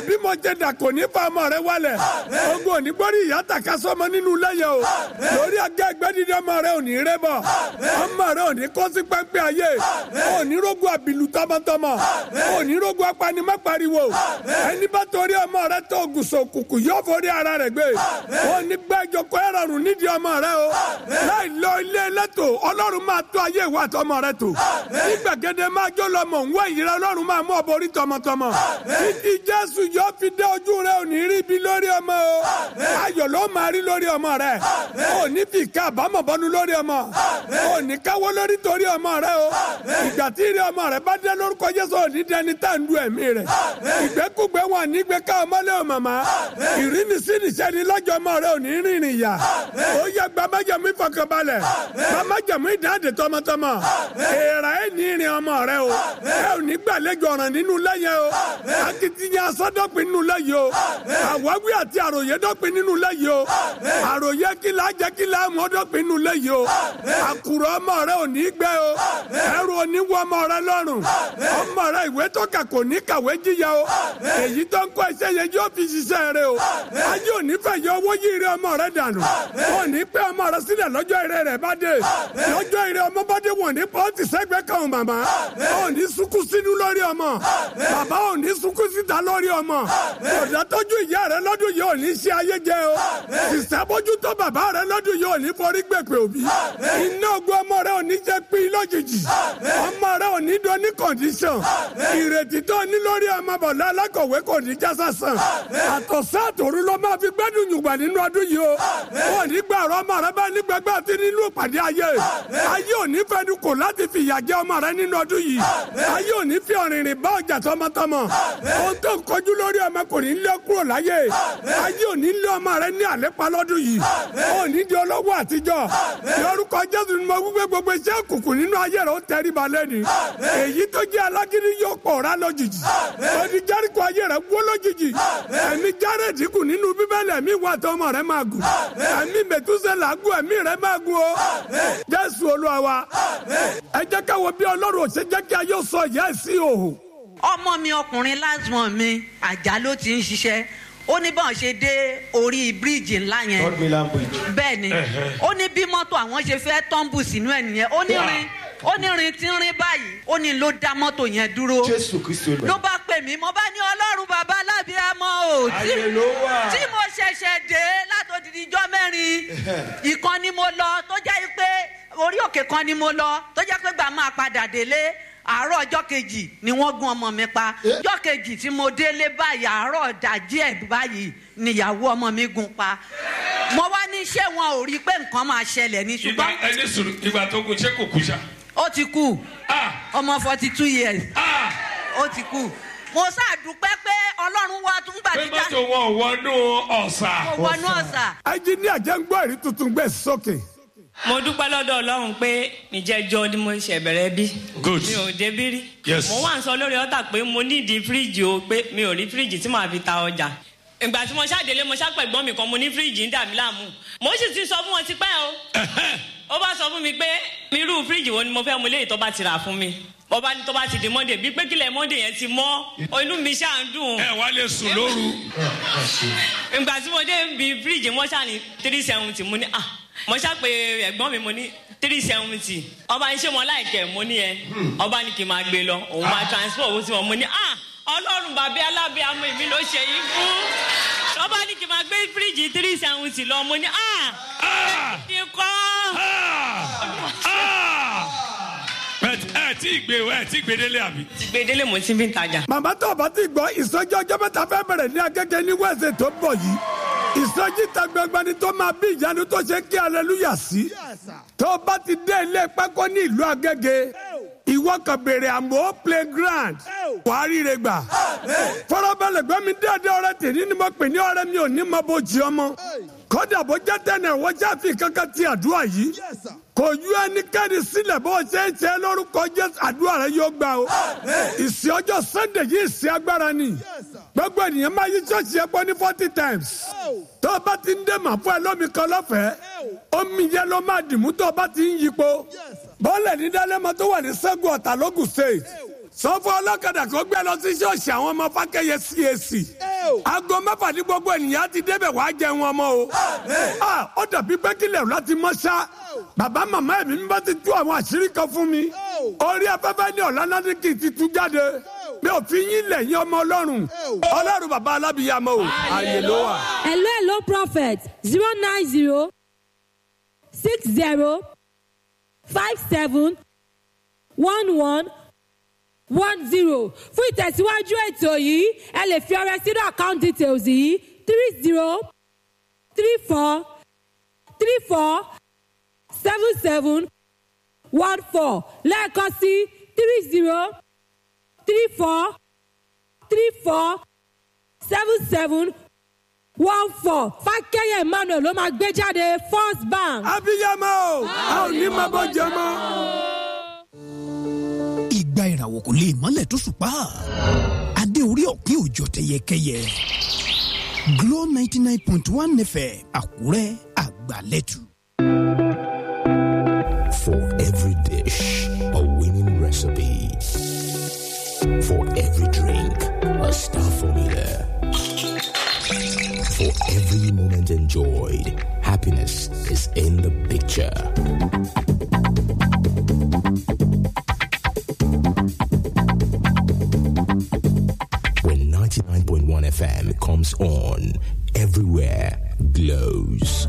àbí mo jẹ dà kò ní fa ọmọ rẹ wálẹ̀ ogun òní gbórí ìyá tàka sọmọ nínú lẹ́yìn o lórí agá ẹgbẹ́ dídí ọmọ rẹ òní rẹ bọ̀ ọmọ rẹ òní kó sí pẹ́ńpẹ́ ayé òní rógun àbìlú tọmọtọmọ òní rógun apanimọ́pariwo ẹni bá torí ọmọ rẹ tó gùsọ̀ òkùnkùn yóò forí ara rẹ gbé òní gbẹ́jọkọ̀ ẹ̀rọ̀rùn nídìí ọmọ rẹ o láì lọ ilé ẹlẹ́tò ọlọ́run máa tó ayé ìwà tọmọ rẹ tó ní gbàgede máa jó lọmọ òun wẹ̀ ìyẹrẹ ọlọ́run máa mú ọ borí tọmọtọmọ títí jésù yóò fi dé ojú rẹ òní rí ibi lórí ọmọ o ayọ̀ ló máa rí lórí ọmọ rẹ òní fi ká àbámọ̀ bọ́nu lórí ọmọ òní káwọ́ lórí torí ọmọ rẹ o ìgbà tí ìrẹ ọmọ rẹ bá dé lórúkọ jésù òní dẹni tá à ń du ẹ̀mí rẹ ìgbékúgbé wọn nígbé ká ọmọlé o màmá ìrínisínisẹ́ ni lọ́jọ́ ọmọ rẹ òní rìnrìn ìyà ó yẹ gbàmájẹ̀mú ìfọkànbalẹ̀ gbàmájẹ̀mú ìdáǹdè tọmọtọmọ èèrà ẹ̀ ní ìrìn ọmọ rẹ o ẹ ò ní gbàlejò ọ̀ràn nínú lẹ́yìn o akitiyan asọ́dọ̀pin nínú lẹ́yìn o àwáwí àti àròyé dọ́pin nínú lẹ́yìn o àròyé kìlá jẹ́ kìlá mọ́dọ́pin nínú lẹ́yìn o àkùrọ̀ ọmọ rẹ ò ní gbẹ o ẹrù ò ní wọ ọmọ rẹ lọ́rùn ọmọ rẹ ìwé tó kà kò ní kàwé jíya o èyí tó ń kọ́ iṣẹ́ yẹn yóò fi ṣiṣẹ́ rẹ o ayé ò ní fẹ́ yọ owó yí ire ọmọ rẹ dànù ò ní pẹ́ ọmọ rẹ sílẹ̀ lọ́jọ́ ire rẹ bá dé lọ́jọ́ ire ọmọ bá dé wọ̀n ní pọ́ọ̀tì sẹ́gbẹ́ kan màmá ò ní sunkún sínú lórí ọmọ bàbá ò ní sunkún síta lórí ọmọ ọ̀dà tọ́jú ìyá rẹ lọ́dún yìí ò ní ṣe ayé jẹ o ìṣàbójútó bàbá rẹ lọ́dún yìí ò ní forí gbèpè òbí iná ogun ọmọ rẹ ò ní jẹ́ pín lójijì ọmọ rẹ ò ní dán ní kọ̀ǹdíṣàn ìrètí tó ní lórí ọmọ bọ̀dá alákọ̀wé kò ní já sásán àtọ̀sán àtòru ló máa fi gbẹ́dùn yùgbà nínú ọdún yìí o ò ní gbà ọ̀rọ̀ ọmọ rẹ bá ní gbẹgbẹ́ àti nínú ìpàdé ayé ayé ò ní fẹnu kò láti fi ìyà jẹ ọmọ rẹ nínú ọdún yìí ayé ò ní fi ọ̀rìnrìn bá ọjà tọmọtọmọ ohun tó ń kọjú lórí ọmọ kò ní lé kúrò láyé ayé ò ní lé ọmọ rẹ ní àlépa lọ́dún yìí ò ní di olówó àtijọ́ lórúkọ jésù ni mo wípé gbogbo iṣẹ́ òkùnkùn nínú ayé rẹ ó tẹríba lẹ́ni èyí tó jẹ́ alágídí yóò pòórá lójijì odi járíkò ayé rẹ wó lójijì ẹ̀mí Járẹ́dì kù nínú bíbélì ẹ̀mí wà tó ọmọ rẹ máa gùn ẹ̀mí Mètúsẹ́là gùn ẹ̀mí rẹ máa gùn o jésù olúwa wa ẹ jẹ́ káwọ́ bí ọlọ́run ò ṣe jẹ́ kí ayé sọ ìyá ẹ̀ sí òhò. ọmọ mi ọkùnrin lásìmọ̀ mi àjà ló ti ń ṣiṣẹ́ ó ní bọ́n ṣe dé orí bíríìjì ńlá yẹn bẹ́ẹ̀ ni ó ní bí mọ́tò àwọn ṣe fẹ́ tọ́ǹbù sínú ẹ̀ nìyẹn ó ní rin tí ń rin báyìí ó ní ló dá mọ́tò yẹn dúró ló bá pè mí mo bá ní ọlọ́run bàbá lábíàmọ́ o tí mo ṣẹ̀ṣẹ̀ dé látòdìdí ijọ́ mẹ́rin ìkan ni mo lọ tó jẹ́ pé orí òkè kan ni mo lọ tó jẹ́ pé gbà máa padà délé àárọ̀ ọjọ́ kejì ni wọ́n gún ọmọ mi pa ọjọ́ kejì tí mo délé báyìí àárọ̀ ìdájí ẹ̀ báyìí níyàwó ọmọ mi gún pa mo wá ní ṣé wọn ò rí pé nǹkan máa ṣẹlẹ̀ ní ṣùgbọ́n. ẹni sùn ìgbà tó gún ṣé kò kú ṣá. ó ti kú ọmọ 42 years ó ti kú mo ṣàdúpẹ́ pé ọlọ́run wa tún gbàdúrà. pé mọ́tò wọn ò wọnú ọ̀sà. kò wọnú ọ̀sà. ẹnjìníà jẹ́ ń gbọ́ ìrí tuntun gbé sókè. mo dúpẹ́ lọ́dọ̀ ọlọ́run pé ìjẹ́jọ́ ni mo ṣe bẹ̀rẹ̀ bí. good mi ò débí rí. yes. mo wá ń sọ lórí ọ̀tà pé mo nídìí fíríjì o pé mi ò rí fíríjì tí màá fi ta ọjà. ìgbà tí mo ṣàdélé mo ṣàpẹ̀gbọ́n mi kan mo ní fíríjì ń dà mí láàmú. mo sì ti sọ fún wọn tipẹ́ o. ó bá sọ fún mi pé irú fíríjì wo ni mo fẹ́ mo léyìí tó bá ti rà fún mi. ọba ní tó bá ti di monday bí pé kílẹ̀ monday yẹn ti mọ́ inú mi ṣáà ń dùn. ẹ wá lè sùn lóru. ìgbà tí mo dé bí fíríjì mo ṣáà ní 370 mo ní mo ṣá pé ẹ̀gbọ́n mi mo ní 370 ọba ní ṣé mo láìkẹ́ mo ní ẹ ọba ní kí n máa gbé lọ òun máa transfer owó sí wọn mo ní ọlọ́run bàbá alábíàmọ́ èmi ló ṣe yín fún ọba ní kí n máa gbé fíríjì 370 lọ mo ní ní kọ́. ẹ tí gbé délé àbí. ti gbé délé mo ti fi ń tajà. màmá tó o bá ti gbọ́ ìsọjí ọjọ́ mẹ́ta fẹ́ bẹ̀rẹ̀ ní Agége ní wẹ́ẹ̀sì tó ń bọ̀ yìí ìsọjí ta gbẹgbẹ ni tó máa bí ìyanu tó ṣe kí aleluya sí tó o bá ti dé ilé pákó ní ìlú Agége ìwọ kan béèrè àmọ́ playground wàá ríre gbà fọlọ́bẹ̀lẹ̀ gbẹ́mi déédéé ọ̀rẹ́ tèmi ni mo pè ní ọ̀rẹ́ mi ò ní mọ bó jí ọmọ kódà bó jẹ́ tẹ́nẹ̀ wọ́n ṣáfi kankan ti àdúrà yìí kò yú ẹnikẹ́ni sílẹ̀ bó ṣe ń ṣe lórúkọ Jésù àdúrà rẹ yóò gbà o ìsìn ọjọ́ Sunday yìí ìsìn agbára ni gbogbo ènìyàn máa yí ṣọ́ọ̀ṣì ẹ̀pọ̀ ní 40 times tó o bá ti ń dé màá fún ẹ lómi kan lọ́fẹ̀ẹ́ omi yẹn ló máa dìmú tó o bá ti ń yípo bọ́ọ̀lẹ̀ ní dálẹ́mọ tó wà ní Ṣẹ́gun Ọ̀tà lógùn state sọ fún ọlọ́kadà kó gbé lọ sí ṣọ́ọ̀ṣì àwọn ọmọ Fákẹ́yẹ CAC aago mẹ́fà ní gbogbo ènìyàn ti débẹ̀ wá jẹun ọmọ o. Ó dàbí pé kílẹ̀ láti mọ́ ṣá. Bàbá màmá ẹ̀mí mi bá ti tú àwọn àṣírí kan fún mi. Orí afẹ́fẹ́ ní ọ̀lànà kì í ti tú jáde. Mi ò fi yín lẹ̀ yín ọmọ Ọlọ́run. Ọlọ́run bàbá alábìyamọ o. Àyè ló wà. Hello prophet 090 60 57 11 10. Fún ìtẹ̀síwájú ètò yìí ẹ lè fi ọrẹ sínú account details yìí 30 34 34 77 14. lẹ́ẹ̀kan sí 30 34 34 77 14. Fákẹ́yẹ̀ Emmanuel ló máa gbé jáde First Bank. Abiyamọ a ò ní máa bọ́ jẹ mọ́. Ìgbà ìràwọ̀ kò lè mọ́lẹ̀ tó ṣùpá. Adé orí ọ̀pin òjò tẹyẹkẹyẹ. Glo 99.1 FM Àkúrẹ́ àgbàlẹ́tù. For every dish, a winning recipe. For every drink, a star formula. For every moment enjoyed, happiness is in the picture. When 99.1 FM comes on, everywhere glows.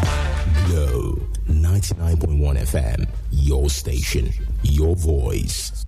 Glow 99.1 FM, your station, your voice.